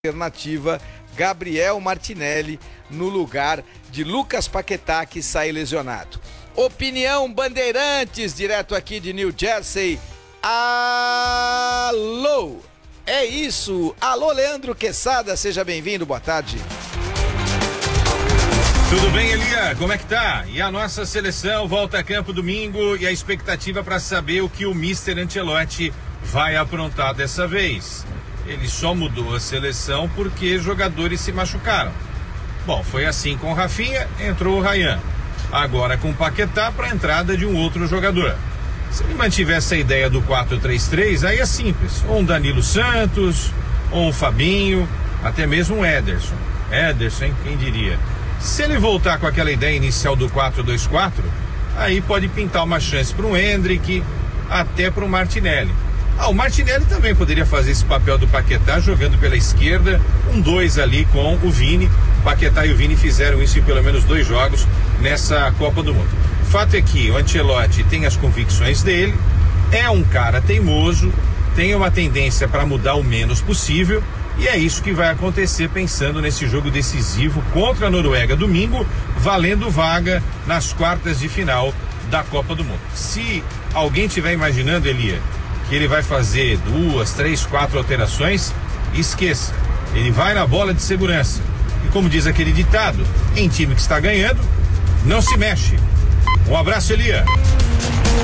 alternativa Gabriel Martinelli no lugar de Lucas Paquetá, que sai lesionado. Opinião Bandeirantes, direto aqui de New Jersey. Alô, é isso. Alô, Leandro Quesada, seja bem-vindo, boa tarde. Tudo bem, Elia? Como é que tá? E a nossa seleção volta a campo domingo e a expectativa para saber o que o Mister Ancelotti vai aprontar dessa vez. Ele só mudou a seleção porque jogadores se machucaram. Bom, foi assim com o Rafinha, entrou o Ryan. Agora com o Paquetá para a entrada de um outro jogador. Se ele mantiver essa ideia do 4-3-3, aí é simples. Ou um Danilo Santos, ou um Fabinho, até mesmo um Ederson. Ederson, hein? Quem diria? Se ele voltar com aquela ideia inicial do 4-2-4, aí pode pintar uma chance para um Endrick, até para um Martinelli. O Martinelli também poderia fazer esse papel do Paquetá jogando pela esquerda, um 2 ali com o Vini. Paquetá e o Vini fizeram isso em pelo menos 2 jogos nessa Copa do Mundo. O fato é que o Ancelotti tem as convicções dele, é um cara teimoso, tem uma tendência para mudar o menos possível, e é isso que vai acontecer pensando nesse jogo decisivo contra a Noruega domingo, valendo vaga nas quartas de final da Copa do Mundo. Se alguém estiver imaginando, Elia, que ele vai fazer 2, 3, 4 alterações, esqueça, ele vai na bola de segurança. E como diz aquele ditado, em time que está ganhando, não se mexe. Um abraço, Elia.